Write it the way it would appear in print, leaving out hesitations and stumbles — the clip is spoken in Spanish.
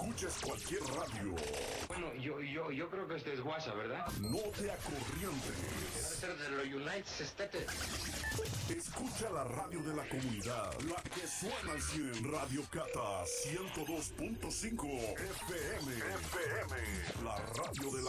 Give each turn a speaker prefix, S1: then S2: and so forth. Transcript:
S1: escuches cualquier radio.
S2: Bueno, yo creo que este es WhatsApp, ¿verdad?
S1: No te acorrientes.
S2: Debe ser de los United States.
S1: Escucha la radio de la comunidad, la que suena al 100. Radio Cata 102.5 FM. La radio de la